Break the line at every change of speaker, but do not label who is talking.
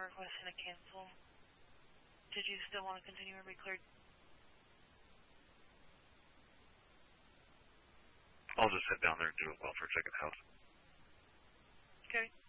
you're requesting to cancel. Did you still want to continue or be cleared?
I'll just head down there and do a welfare check at the house.
Okay.